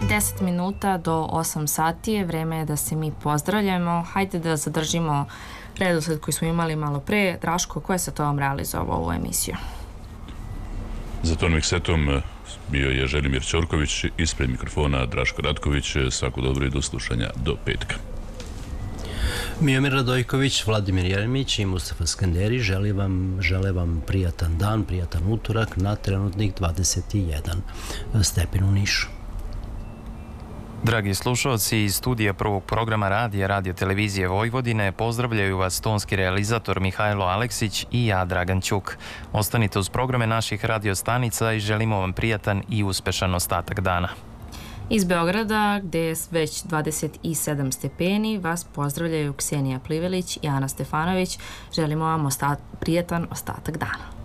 10 minuta do 8 sati je vreme da se mi pozdravljamo. Hajde da zadržimo redosled koji smo imali malo pre. Draško, ko je sa tobom realizovao ovu emisiju? Za ton miksetom bio je Želimir Ćorković, ispred mikrofona Draško Ratković. Svako dobro i do slušanja do petka. Mijomir Radojković, Vladimir Jeremić i Mustafa Skanderi žele vam prijatan dan, prijatan utorak na trenutnih 21 stepen u Nišu. Dragi slušalci, iz studija prvog programa Radio televizije Vojvodine pozdravljaju vas tonski realizator Mihajlo Aleksić i ja, Dragan Ćuk. Ostanite uz programe naših radiostanica i želimo vam prijatan i uspešan ostatak dana. Iz Beograda, gde je već 27 stepeni, vas pozdravljaju Ksenija Plivelić i Ana Stefanović. Želimo vam prijatan ostatak dana.